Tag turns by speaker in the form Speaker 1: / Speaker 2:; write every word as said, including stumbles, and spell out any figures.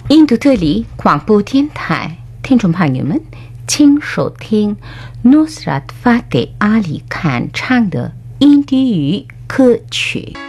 Speaker 1: 印度特里广播电台听众朋友们，请收听 Nusrat Fateh Ali Khan 唱的印地语歌曲。